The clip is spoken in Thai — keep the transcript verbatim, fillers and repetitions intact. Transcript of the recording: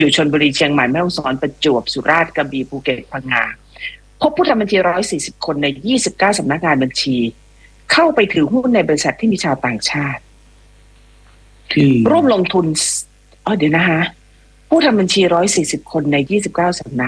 อยู่ชลบุรีเชียงใหม่แม่ฮ่องสอนประจวบสุราษฎร์กระบี่ภูเก็ตพังงาพบผู้ทำบัญชีหนึ่งร้อยสี่สิบคนในยี่สิบเก้าสำนักงานบัญชีเข้าไปถือหุ้นในบริษัทที่มีชาวต่างชาติร่วมลงทุนอ๋อเดี๋ยวนะคะผู้ทำบัญชีหนึ่งร้อยสี่สิบคนในยี่สิบเก้าสำนัก